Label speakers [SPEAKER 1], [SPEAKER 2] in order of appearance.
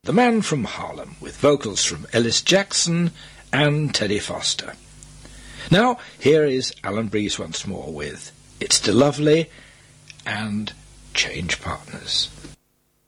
[SPEAKER 1] The Man from Harlem, with vocals from Ellis Jackson and Teddy Foster. Now, here is Alan Breeze once more with It's Still Lovely and Change Partners.